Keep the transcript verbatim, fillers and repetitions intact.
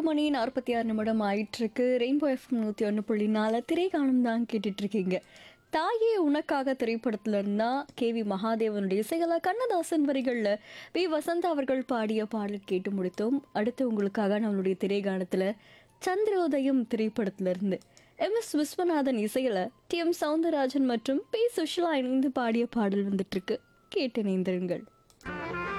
மணி நாற்பத்தி ஆறு நிமிடம் ஆயிட்டிருக்கு. ரெயின்போ எஃப்எம் நூற்றி ஒன்று புள்ளி நாலு திரைக்காலம் தான் கேட்டுட்ருக்கீங்க. தாயே உனக்காக திரைப்படத்துல இருந்தா கே வி மகாதேவனுடைய இசைகளை கண்ணதாசன் வரிகளில் பி வசந்தா அவர்கள் பாடிய பாடல் கேட்டு முடித்தோம். அடுத்து உங்களுக்காக நம்மளுடைய திரைக்காலத்தில் சந்திரோதயம் திரைப்படத்துல இருந்து எம் எஸ் விஸ்வநாதன் இசையில டி எம் சவுந்தரராஜன் மற்றும் பி சுஷிலா இணைந்து பாடிய பாடல் வந்துட்டு இருக்கு. கேட்டு இணைந்திருங்கள்.